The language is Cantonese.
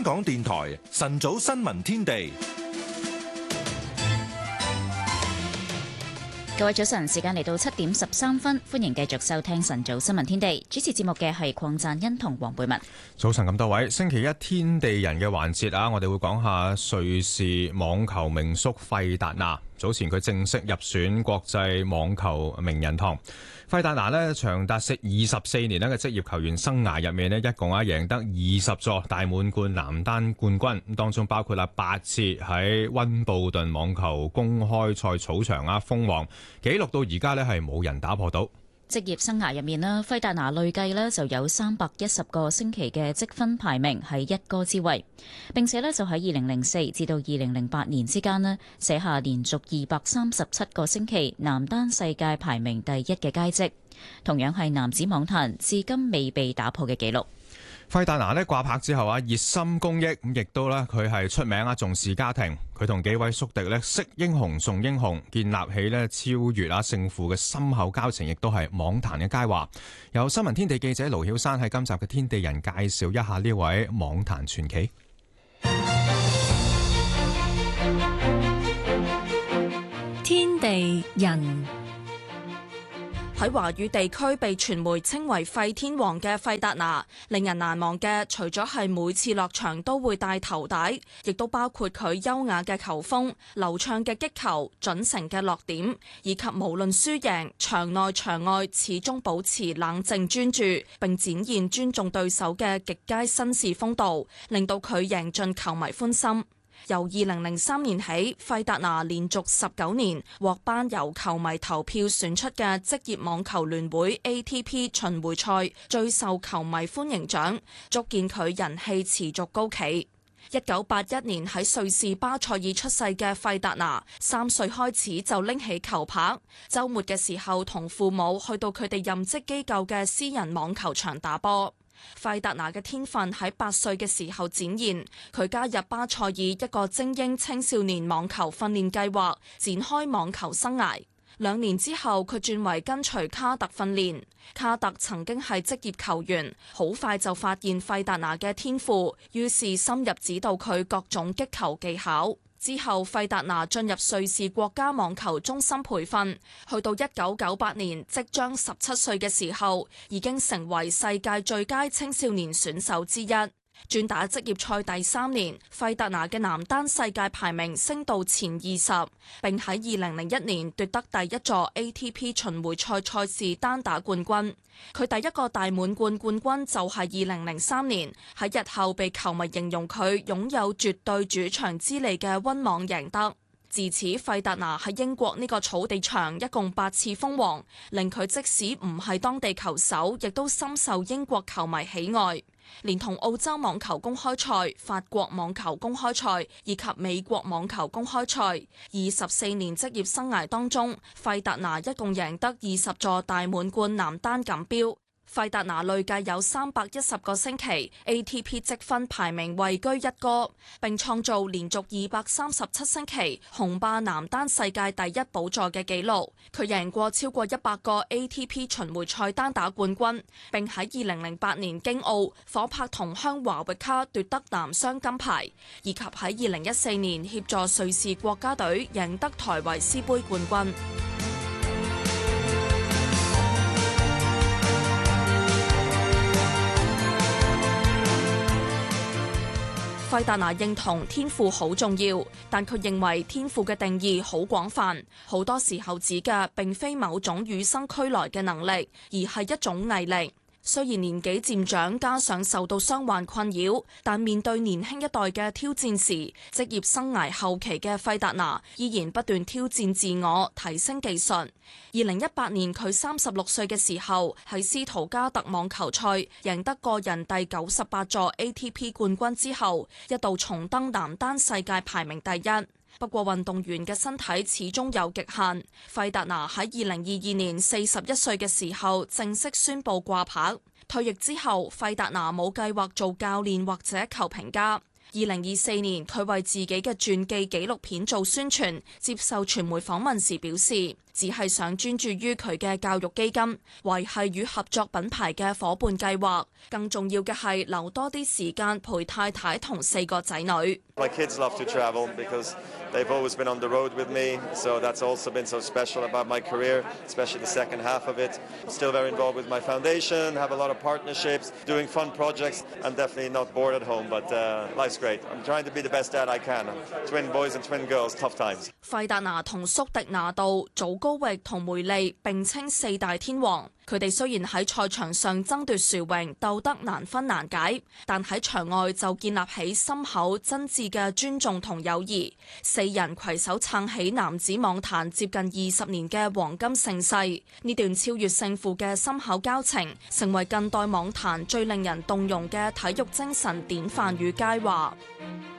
香港電台晨早新聞天地， 各位早晨，時間嚟到7:13，歡迎繼續收聽晨早新聞天地。主持節目嘅係鄺贊恩同黃貝文。 早晨咁多位，星期一天地人嘅環節啊，我哋會講下瑞士網球名宿費達拿。早前佢正式入選國際網球名人堂。費達拿呢，長達24年嘅職業球員生涯入面呢，一共贏得20座大滿貫男單冠軍，當中包括8次喺溫布頓網球公開賽草場封王，紀錄到而家呢係冇人打破到。 職業生涯入面呢，費達拿累計呢就有310個星期嘅積分排名喺一哥之位，並且呢就喺2004至到2008年之間呢寫下連續237個星期男單世界排名第一嘅佳績，同樣係男子網壇至今未被打破嘅紀錄。 費達拿掛拍之後熱心公益，咁亦都佢係出名重視家庭。佢同幾位宿敵識英雄重英雄，建立起超越勝負嘅深厚交情，亦都係網壇嘅佳話。由新聞天地記者盧曉珊喺今集嘅天地人介紹一下呢位網壇傳奇。 天地人。 喺華語地區被傳媒稱為費天王嘅費達拿，令人難忘嘅除咗係每次落場都會戴頭帶，亦都包括佢優雅嘅球風、流暢嘅擊球、準繩嘅落點，以及無論輸贏、場內場外始終保持冷靜專注，並展現尊重對手嘅極佳紳士風度，令到佢贏盡球迷歡心。由2003年起，費達拿連續19年獲頒由球迷投票選出嘅職業網球聯會 ATP 巡迴賽最受球迷歡迎獎，足見佢人氣持續高企。1981年喺瑞士巴塞爾出世嘅費達拿，3歲開始就拎起球拍，週末嘅時候同父母去到佢哋任職機構嘅私人網球場打波。費達拿嘅天分喺8歲嘅時候展現，佢加入巴塞爾一個精英青少年網球訓練計劃，展開網球生涯。2年之後，佢轉為跟隨卡特訓練。卡特曾經係職業球員，好快就發現費達拿嘅天賦，於是深入指導佢各種擊球技巧。之後，費達拿進入瑞士國家網球中心培訓，去到1998年，即將17歲嘅時候，已經成為世界最佳青少年選手之一。轉打職業賽第3年，費達拿嘅男單世界排名升到前20，並喺2001年奪得第一座 ATP 巡迴賽賽事單打冠軍。佢第一個大滿貫冠軍就係2003年，喺日後被球迷形容佢擁有絕對主場之利嘅溫網贏得。自此，費達拿喺英國呢個草地場一共8次封王，令佢即使唔係當地球手，亦都深受英國球迷喜愛。連同澳洲網球公開賽、法國網球公開賽以及美國網球公開賽，24年職業生涯當中，費達拿一共贏得20座大滿貫男單錦標。費達拿累計有310個星期 ATP 積分排名位居一哥，並創造連續237星期雄霸男單世界第一寶座嘅紀錄。佢贏過超過100個 ATP 巡迴賽單打冠軍，並喺2008年京奧夥拍同鄉華域卡奪得男雙金牌，以及喺2014年協助瑞士國家隊贏得台維斯杯冠軍。費達拿認同天賦好重要，但佢認為天賦嘅定義好廣泛，好多時候指嘅並非某種與生俱來嘅能力，而係一種毅力。雖然年紀漸長，加上受到傷患困擾，但面對年輕一代嘅挑戰時，職業生涯後期嘅費達拿依然不斷挑戰自我，提升技術。2018年佢36歲嘅時候，喺斯圖加特網球賽贏得個人第98座 ATP 冠軍之後，一度重登男單世界排名第一。不過運動員嘅身體始終有極限，費達拿喺2022年41歲嘅時候正式宣布掛牌。退役之後，費達拿冇計劃做教練或者球評家。2024年，佢為自己嘅傳記紀錄片做宣傳，接受傳媒訪問時表示， 只係想專注於佢嘅教育基金，維繫與合作品牌嘅伙伴計劃。更重要嘅係留多啲時間陪太太同4個仔女。 My kids love to travel because they've always been on the road with me, so that's also been so special about my career, especially the second half of it. Still very involved with my foundation, have a lot of partnerships, doing fun projects, and definitely not bored at home, but life's great. I'm trying to be the best dad I can. Twin boys and twin girls, tough times. 費達拿同宿迪拿度、祖高域同梅利並稱4大天王。佢哋雖然喺賽場上爭奪殊榮，鬥得難分難解，但喺場外就建立起深厚真摯嘅尊重同友誼。4人攜手撐起男子網壇接近20年嘅黃金盛世。呢段超越勝負嘅深厚交情，成為近代網壇最令人動容嘅體育精神典範與佳話。